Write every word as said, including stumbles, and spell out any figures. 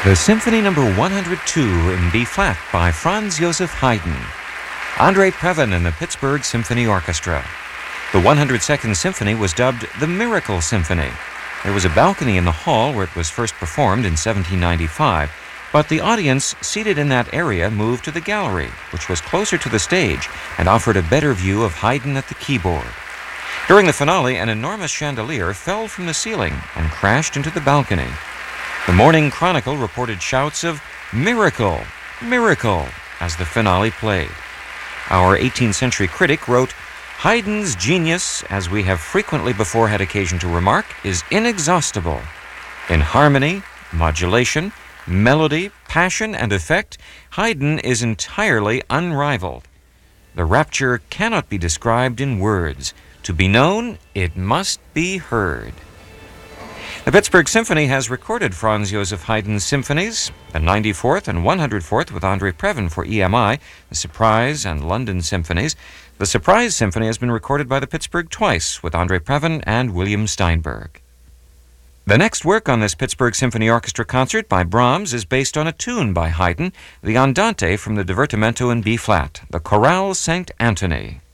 The Symphony Number one hundred two in B-flat by Franz Joseph Haydn. Andre Previn and the Pittsburgh Symphony Orchestra. The one hundred second Symphony was dubbed the Miracle Symphony. There was a balcony in the hall where it was first performed in seventeen ninety-five, but the audience seated in that area moved to the gallery, which was closer to the stage and offered a better view of Haydn at the keyboard. During the finale, an enormous chandelier fell from the ceiling and crashed into the balcony. The Morning Chronicle reported shouts of "Miracle! Miracle!" as the finale played. Our eighteenth century critic wrote, "Haydn's genius, as we have frequently before had occasion to remark, is inexhaustible. In harmony, modulation, melody, passion, and effect, Haydn is entirely unrivaled. The rapture cannot be described in words. To be known, it must be heard." The Pittsburgh Symphony has recorded Franz Joseph Haydn's symphonies, the ninety-fourth and one hundred fourth with Andre Previn for E M I, the Surprise and London Symphonies. The Surprise Symphony has been recorded by the Pittsburgh twice with Andre Previn and William Steinberg. The next work on this Pittsburgh Symphony Orchestra concert by Brahms is based on a tune by Haydn, the Andante from the Divertimento in B-flat, the Chorale Saint Anthony.